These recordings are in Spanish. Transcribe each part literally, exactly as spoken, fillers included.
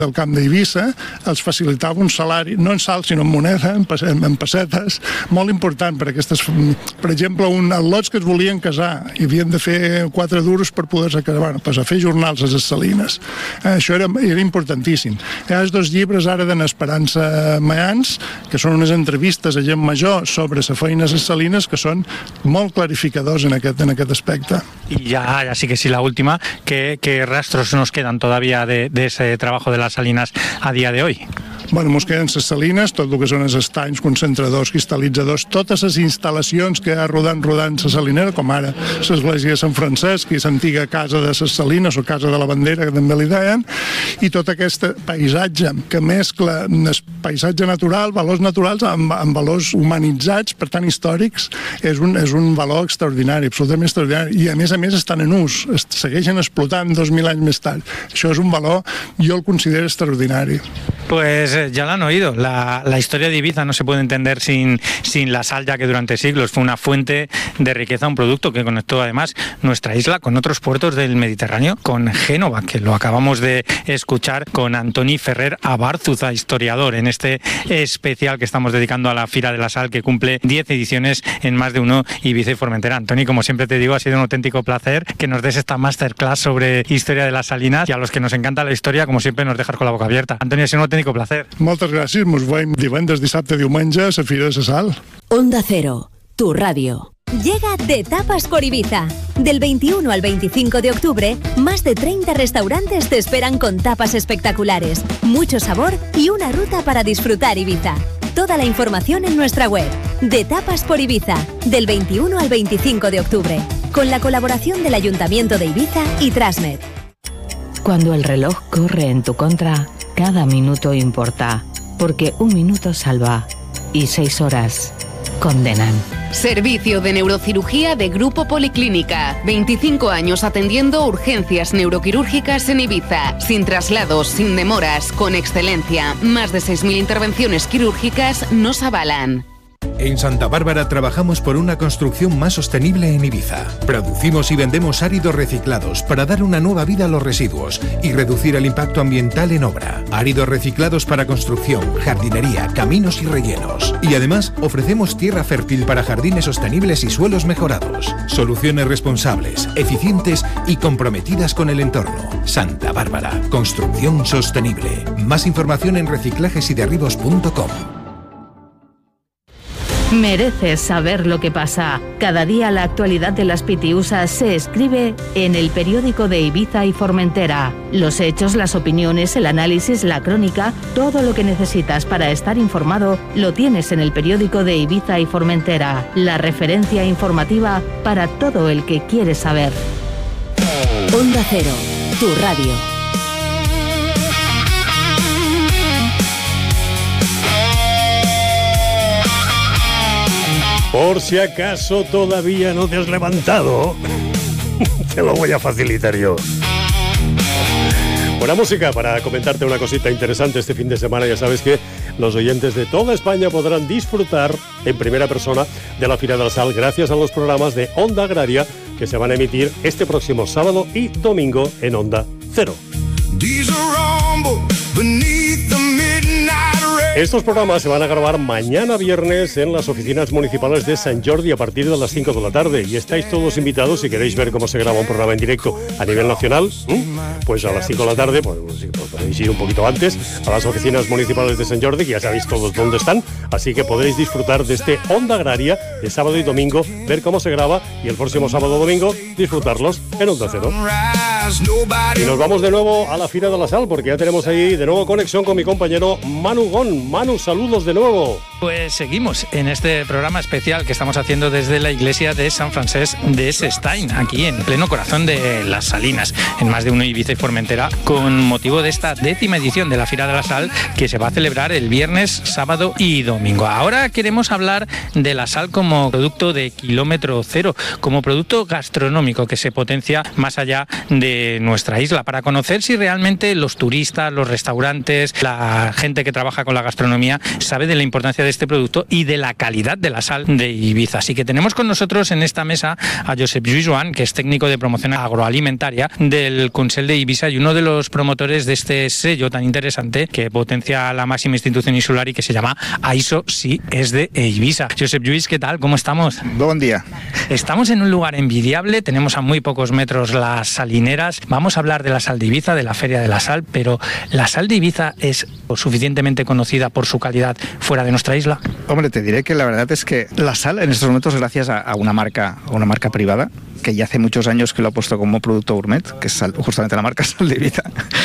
del camp d'Eivissa els facilitava un salari, no en sal, sinó en moneda, en, en pessetes, molt important per aquestes... Per exemple, un, els lots que es volien casar i havien de fer quatre duros per poder-se casar, bueno, pues a fer jornals a les salines. Eh, això era, era importantíssim. Hi ha els dos llibres ara d'en Esperança Mayans, que són unes entrevistes a gent major sobre la feina a les salines, que són molt clarificadors en aquest, en aquest aspecte. Y ya, ya sí que sí, la última, ¿qué, qué rastros nos quedan todavía de, de ese trabajo de las salinas a día de hoy? Bueno, mos queden les salines, tot el que són els estanys, concentradors, cristal·litzadors, totes les instal·lacions que hi ha rodant, rodant la salinera, com ara l'església de Sant Francesc i l'antiga casa de les salines o casa de la bandera, que també li deien, i tot aquest paisatge que mescla el paisatge natural, valors naturals, amb, amb valors humanitzats, per tant històrics, és un, és un valor extraordinari, absolutament extraordinari, i a més a més estan en ús, es segueixen explotant dos mil anys més tard. Això és un valor, jo el considero extraordinari. Pues ya lo han oído, la, la historia de Ibiza no se puede entender sin, sin la sal, ya que durante siglos fue una fuente de riqueza, un producto que conectó además nuestra isla con otros puertos del Mediterráneo, con Génova, que lo acabamos de escuchar con Antoni Ferrer Abárzuza, historiador, en este especial que estamos dedicando a la Fira de la Sal, que cumple diez ediciones en más de uno, Ibiza y Formentera. Antoni, como siempre te digo, ha sido un auténtico placer que nos des esta masterclass sobre historia de las salinas, y a los que nos encanta la historia, como siempre, nos dejas con la boca abierta. Antoni, ha sido un auténtico placer. Moltes gràcies, mos veiem divendres, dissabte, diumenge a la Fira de la Sal. Onda Cero, tu radio. Llega De Tapas por Ibiza. Del veintiuno al veinticinco de octubre, más de treinta restaurantes te esperan con tapas espectaculares, mucho sabor y una ruta para disfrutar Ibiza. Toda la información en nuestra web. De Tapas por Ibiza, del veintiuno al veinticinco de octubre, con la colaboración del Ayuntamiento de Ibiza y Trasmed. Cuando el reloj corre en tu contra, cada minuto importa, porque un minuto salva y seis horas condenan. Servicio de Neurocirugía de Grupo Policlínica. veinticinco años atendiendo urgencias neuroquirúrgicas en Ibiza. Sin traslados, sin demoras, con excelencia. Más de seis mil intervenciones quirúrgicas nos avalan. En Santa Bárbara trabajamos por una construcción más sostenible en Ibiza. Producimos y vendemos áridos reciclados para dar una nueva vida a los residuos y reducir el impacto ambiental en obra. Áridos reciclados para construcción, jardinería, caminos y rellenos. Y además ofrecemos tierra fértil para jardines sostenibles y suelos mejorados. Soluciones responsables, eficientes y comprometidas con el entorno. Santa Bárbara, construcción sostenible. Más información en reciclajesiderribos punto com. Mereces saber lo que pasa. Cada día la actualidad de las Pitiusas se escribe en el periódico de Ibiza y Formentera. Los hechos, las opiniones, el análisis, la crónica, todo lo que necesitas para estar informado lo tienes en el periódico de Ibiza y Formentera. La referencia informativa para todo el que quiere saber. Onda Cero, tu radio. Por si acaso todavía no te has levantado, te lo voy a facilitar yo. Buena música para comentarte una cosita interesante este fin de semana. Ya sabes que los oyentes de toda España podrán disfrutar en primera persona de la Fira de la Sal gracias a los programas de Onda Agraria que se van a emitir este próximo sábado y domingo en Onda Cero. Estos programas se van a grabar mañana viernes en las oficinas municipales de Sant Jordi a partir de las cinco de la tarde y estáis todos invitados si queréis ver cómo se graba un programa en directo a nivel nacional, ¿eh? Pues a las cinco de la tarde, pues, pues podéis ir un poquito antes a las oficinas municipales de Sant Jordi, que ya sabéis todos dónde están, así que podréis disfrutar de este Onda Agraria de sábado y domingo, ver cómo se graba y el próximo sábado o domingo disfrutarlos en Onda Cero. Y nos vamos de nuevo a la Fira de la Sal porque ya tenemos ahí de nuevo conexión con mi compañero Manu Gon. Manu, saludos de nuevo. Pues seguimos en este programa especial que estamos haciendo desde la iglesia de San Francesc de Sestaing, aquí en pleno corazón de las Salinas, en más de uno Ibiza y Formentera, con motivo de esta décima edición de la Fira de la Sal que se va a celebrar el viernes, sábado y domingo. Ahora queremos hablar de la sal como producto de kilómetro cero, como producto gastronómico que se potencia más allá de nuestra isla, para conocer si realmente los turistas, los restaurantes, la gente que trabaja con la gastronomía sabe de la importancia de este producto y de la calidad de la sal de Ibiza. Así que tenemos con nosotros en esta mesa a Josep Lluís Joan, que es técnico de promoción agroalimentaria del Consell de Ibiza y uno de los promotores de este sello tan interesante que potencia la máxima institución insular y que se llama A I S O Si es de Ibiza. Josep Lluís, ¿qué tal? ¿Cómo estamos? Buen día. Estamos en un lugar envidiable, tenemos a muy pocos metros las salineras. Vamos a hablar de la sal de Ibiza, de la Feria de la Sal, pero ¿la sal de Ibiza es suficientemente conocida por su calidad fuera de nuestra isla? Hombre, te diré que la verdad es que la sal en estos momentos, gracias a, a una marca, a una marca privada, que ya hace muchos años que lo ha puesto como producto gourmet, que es sal, justamente la marca Sal de Ibiza.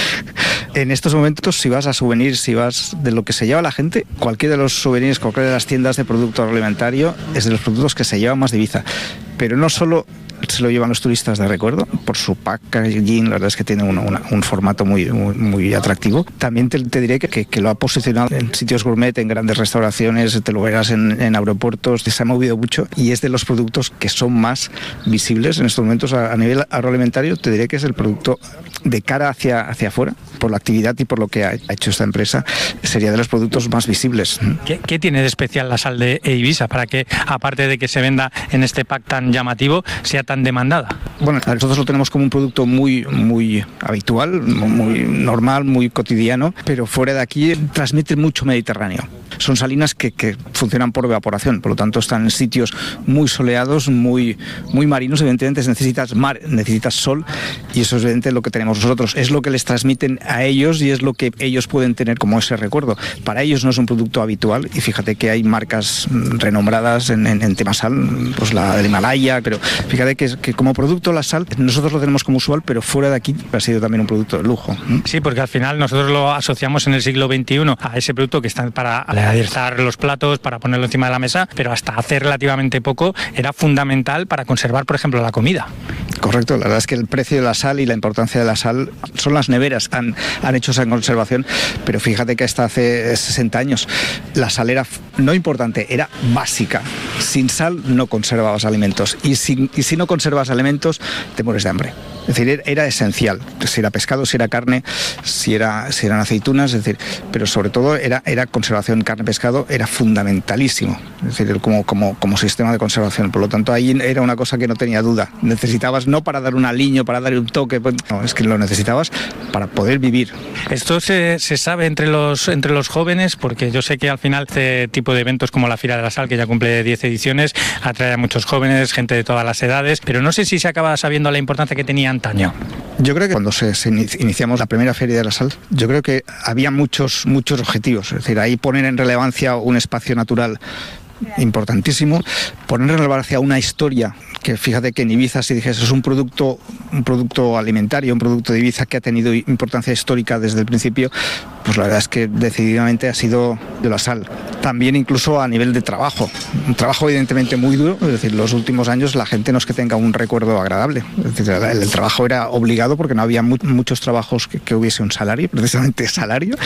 En estos momentos, si vas a souvenirs, si vas de lo que se lleva la gente, cualquiera de los souvenirs, cualquiera de las tiendas de producto agroalimentario es de los productos que se llevan más de Ibiza. Pero no solo se lo llevan los turistas de recuerdo por su packaging, la verdad es que tiene un, una, un formato muy, muy, muy atractivo. También te, te diré que, que, que lo ha posicionado en sitios gourmet, en grandes restauraciones, te lo verás en, en aeropuertos, se ha movido mucho y es de los productos que son más visibles en estos momentos a, a nivel agroalimentario. Te diré que es el producto de cara hacia, hacia afuera, por la actividad y por lo que ha hecho esta empresa, sería de los productos más visibles. ¿Qué, qué tiene de especial la sal de Ibiza para que, aparte de que se venda en este pack tan llamativo, sea tan demandada? Bueno, nosotros lo tenemos como un producto muy, muy habitual, muy normal, muy cotidiano, pero fuera de aquí transmite mucho mediterráneo. Son salinas que, que funcionan por evaporación, por lo tanto están en sitios muy soleados, muy, muy marinos. Evidentemente necesitas mar, necesitas sol y eso es evidente lo que tenemos nosotros. Es lo que les transmiten a ellos y es lo que ellos pueden tener como ese recuerdo. Para ellos no es un producto habitual y fíjate que hay marcas renombradas en, en, en tema sal, pues la del Himalaya, pero fíjate que, que como producto la sal nosotros lo tenemos como usual, pero fuera de aquí ha sido también un producto de lujo. Sí, porque al final nosotros lo asociamos en el siglo veintiuno a ese producto que está para aderezar los platos, para ponerlo encima de la mesa, pero hasta hace relativamente poco era fundamental para conservar, por ejemplo, la comida. Correcto, la verdad es que el precio de la sal y la importancia de la sal son las neveras, han, han hecho esa conservación, pero fíjate que hasta hace sesenta años la sal era no importante, era básica. Sin sal no conservabas alimentos y, sin, y si no conservas alimentos te mueres de hambre. Es decir, era esencial, si era pescado, si era carne, si, era, si eran aceitunas, es decir, pero sobre todo era, era conservación carne-pescado, era fundamentalísimo, es decir, como, como, como sistema de conservación. Por lo tanto, ahí era una cosa que no tenía duda. Necesitabas no para dar un aliño, para dar un toque, no, es que lo necesitabas para poder vivir. Esto se, se sabe entre los, entre los jóvenes, porque yo sé que al final este tipo de eventos como la Feria de la Sal, que ya cumple diez ediciones, atrae a muchos jóvenes, gente de todas las edades, pero no sé si se acaba sabiendo la importancia que tenía antaño. Yo creo que cuando se, se iniciamos la primera Feria de la Sal, yo creo que había muchos, muchos objetivos. Es decir, ahí poner en relevancia un espacio natural importantísimo, poner en relevancia una historia que fíjate que en Ibiza, si dijese, es un producto, un producto alimentario, un producto de Ibiza que ha tenido importancia histórica desde el principio, pues la verdad es que decididamente ha sido de la sal. También incluso a nivel de trabajo, un trabajo evidentemente muy duro, es decir, los últimos años la gente no es que tenga un recuerdo agradable, es decir, el, el trabajo era obligado porque no había mu- muchos trabajos que, que hubiese un salario, precisamente salario.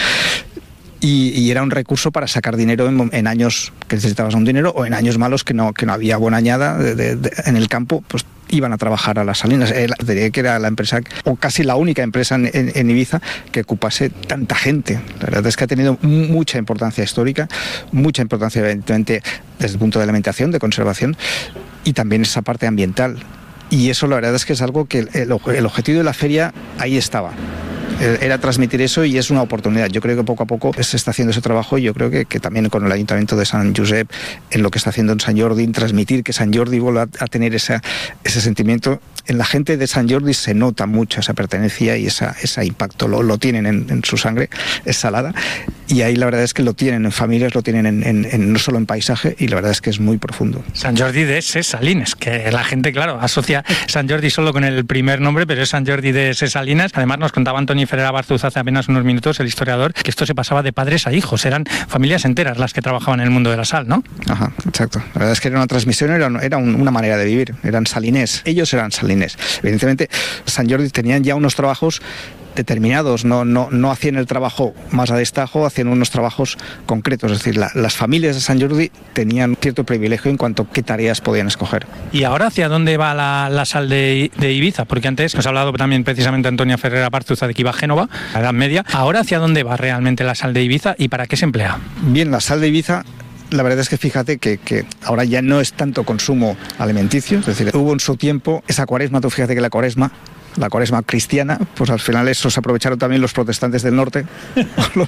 Y, y era un recurso para sacar dinero en, en años que necesitabas un dinero o en años malos que no, que no había buena añada de, de, de, en el campo, pues iban a trabajar a las salinas. Eh, diría que era la empresa, o casi la única empresa en, en, en Ibiza que ocupase tanta gente. La verdad es que ha tenido mucha importancia histórica, mucha importancia evidentemente desde el punto de alimentación, de conservación y también esa parte ambiental. Y eso la verdad es que es algo que el, el, el objetivo de la feria ahí estaba. Era transmitir eso y es una oportunidad. Yo creo que poco a poco se está haciendo ese trabajo y yo creo que, que también con el Ayuntamiento de Sant Josep, en lo que está haciendo en Sant Jordi, transmitir que Sant Jordi vuelva a tener esa, ese sentimiento. En la gente de Sant Jordi se nota mucho esa pertenencia y esa, ese impacto, lo, lo tienen en, en su sangre, es salada. Y ahí la verdad es que lo tienen en familias, lo tienen en, en, en, no solo en paisaje, y la verdad es que es muy profundo. Sant Jordi de Ses Salines, que la gente, claro, asocia Sant Jordi solo con el primer nombre, pero es Sant Jordi de Ses Salines. Además nos contaba Antoni Ferrera Barzuz hace apenas unos minutos, el historiador, que esto se pasaba de padres a hijos, eran familias enteras las que trabajaban en el mundo de la sal, ¿no? Ajá, exacto. La verdad es que era una transmisión, era, era un, una manera de vivir, eran salinés, ellos eran salinés. Evidentemente, Sant Jordi tenían ya unos trabajos determinados, no, no, no hacían el trabajo más a destajo, hacían unos trabajos concretos, es decir, la, las familias de Sant Jordi tenían cierto privilegio en cuanto a qué tareas podían escoger. ¿Y ahora hacia dónde va la, la sal de, de Ibiza? Porque antes nos ha hablado también precisamente Antonia Ferrera Barzuza de que iba a Génova, a la Edad Media. ¿Ahora hacia dónde va realmente la sal de Ibiza y para qué se emplea? Bien, la sal de Ibiza la verdad es que fíjate que, que ahora ya no es tanto consumo alimenticio, es decir, hubo en su tiempo esa cuaresma, tú fíjate que la cuaresma, la cuaresma cristiana, pues al final eso se aprovecharon también los protestantes del norte, los,